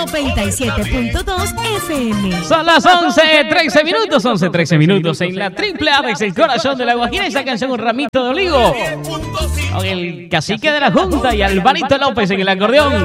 97.2 FM. Son las 11:13 minutos, 11:13 minutos en la Triple A, el corazón de La Guajira. Esa canción Un Ramito de Olivo, con el cacique de la Junta y Alvarito López en el acordeón.